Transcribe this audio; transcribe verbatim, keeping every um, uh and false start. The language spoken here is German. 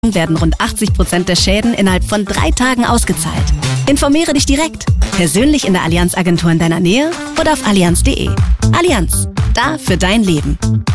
werden rund achtzig Prozent der Schäden innerhalb von drei Tagen ausgezahlt. Informiere dich direkt, persönlich in der Allianz Agentur in deiner Nähe oder auf allianz punkt de. Allianz, da für dein Leben.